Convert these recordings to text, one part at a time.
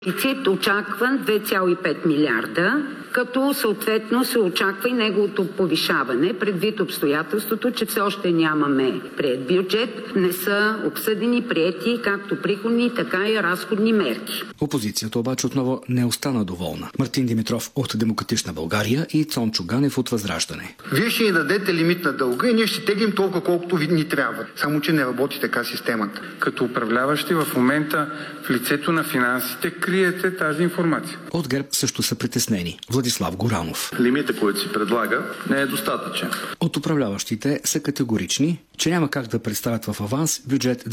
Дефицит очакван 2,5 милиарда, като съответно се очаква и неговото повишаване, предвид обстоятелството, че все още нямаме приет бюджет, не са обсъдени, приети както приходни, така и разходни мерки. Опозицията обаче отново не остана доволна. Мартин Димитров от Демократична България и Цончо Ганев от Възраждане. Вие ще ни дадете лимит на дълга и ние ще теглим толкова, колкото ни трябва. Само че не работи така системата. Като управляващи в момента в лицето на финансите криете тази информация. От ГЕРБ също са притеснени. Владислав Горанов. Лимита, който си предлага, не е достатъчен. От управляващите са категорични, че няма как да представят в аванс бюджет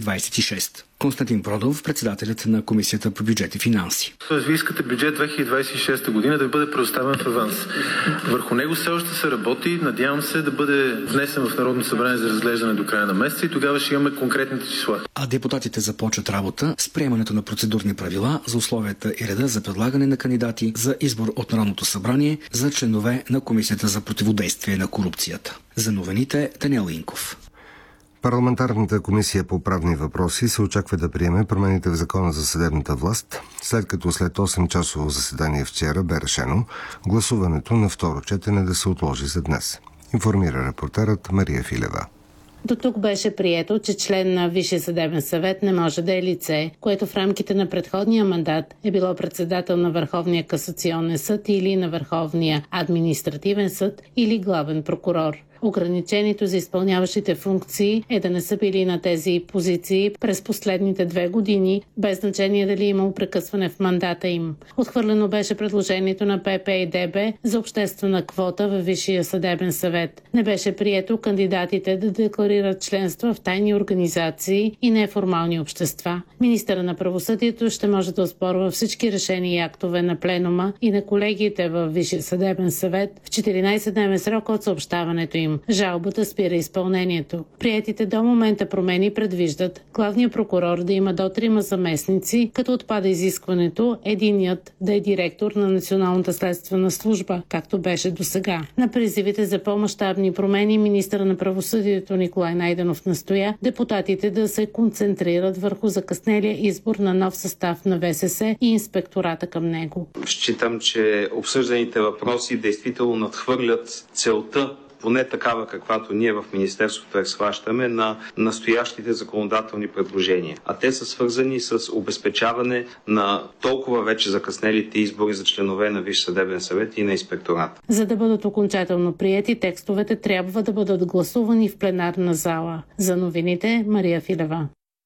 2026. Константин Продов, председателят на Комисията по бюджет и финанси. Тоест, вие искате бюджет 2026 година да бъде предоставен в аванс. Върху него все още се работи. Надявам се да бъде внесен в Народното събрание за разглеждане до края на месеца и тогава ще имаме конкретните числа. А депутатите започват работа с приемането на процедурни правила за условията и реда за предлагане на кандидати за избор от Народното събрание за членове на Комисията за противодействие на корупцията. За новините Даниел Инков. Парламентарната комисия по правни въпроси се очаква да приеме промените в Закона за съдебната власт, след като след 8-часово заседание вчера бе решено гласуването на второ четене да се отложи за днес. Информира репортерът Мария Филева. До тук беше прието, че член на Висшия съдебен съвет не може да е лице, което в рамките на предходния мандат е било председател на Върховния касационен съд или на Върховния административен съд или главен прокурор. Ограничението за изпълняващите функции е да не са били на тези позиции през последните 2 години, без значение дали има прекъсване в мандата им. Отхвърлено беше предложението на ПП и ДБ за обществена квота във Висшия съдебен съвет. Не беше прието кандидатите да декларират членства в тайни организации и неформални общества. Министърът на правосъдието ще може да оспорва всички решения и актове на пленума и на колегиите във Висшия съдебен съвет в 14-дневен срок от съобщаването им. Жалбата спира изпълнението. Приетите до момента промени предвиждат главният прокурор да има до 3 заместници, като отпада изискването единият да е директор на Националната следствена служба, както беше досега. На призивите за по-мащабни промени министърът на правосъдието Николай Найденов настоя депутатите да се концентрират върху закъснелия избор на нов състав на ВСС и инспектората към него. Считам, че обсъжданите въпроси действително надхвърлят целта, поне такава, каквато ние в Министерството я схващаме, на настоящите законодателни предложения. А те са свързани с обезпечаване на толкова вече закъснелите избори за членове на Висш съдебен съвет и на инспекторат. За да бъдат окончателно приети, текстовете трябва да бъдат гласувани в пленарна зала. За новините Мария Филева.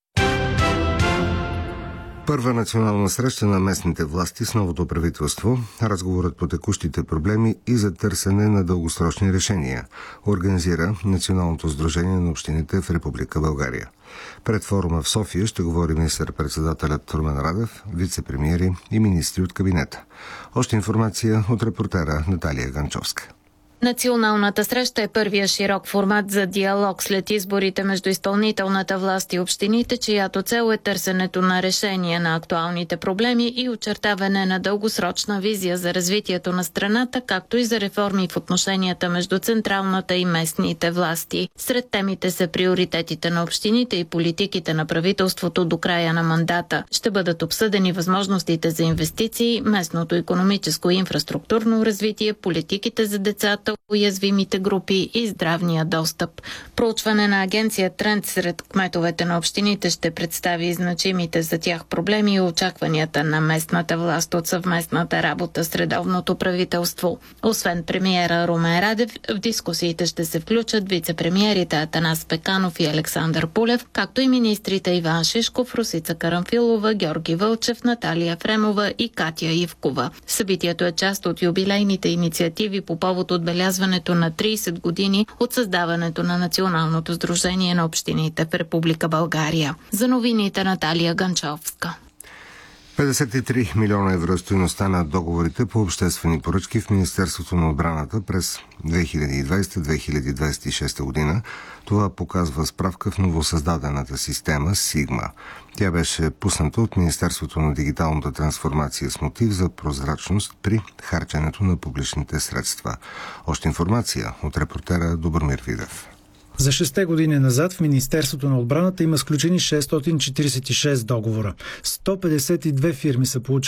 Първа национална среща на местните власти с новото правителство, разговорът по текущите проблеми и за търсене на дългосрочни решения, организира Националното сдружение на общините в Република България. Пред форума в София ще говори министър-председателят Румен Радев, вице-премиери и министри от кабинета. Още информация от репортера Наталия Ганчовска. Националната среща е първия широк формат за диалог след изборите между изпълнителната власт и общините, чиято цел е търсенето на решение на актуалните проблеми и очертаване на дългосрочна визия за развитието на страната, както и за реформи в отношенията между централната и местните власти. Сред темите са приоритетите на общините и политиките на правителството до края на мандата. Ще бъдат обсъдени възможностите за инвестиции, местното икономическо и инфраструктурно развитие, политиките за децата, уязвимите групи и здравния достъп. Проучване на агенция Тренд сред кметовете на общините ще представи значимите за тях проблеми и очакванията на местната власт от съвместната работа с редовното правителство. Освен премиера Румен Радев, в дискусиите ще се включат вице-премиерите Атанас Пеканов и Александър Пулев, както и министрите Иван Шишков, Росица Карамфилова, Георги Вълчев, Наталия Фремова и Катя Ивкова. Събитието е част от юбилейните инициативи по повод отбелязването на 30 години от създаването на Националното сдружение на общините в Република България. За новините Наталия Ганчовска. 53 милиона евро стойността на договорите по обществени поръчки в Министерството на отбраната през 2020-2026 година. Това показва справка в новосъздадената система Сигма. Тя беше пусната от Министерството на дигиталната трансформация с мотив за прозрачност при харченето на публичните средства. Още информация от репортера Добромир Видев. За 6 години назад в Министерството на отбраната има сключени 646 договора. 152 фирми са получили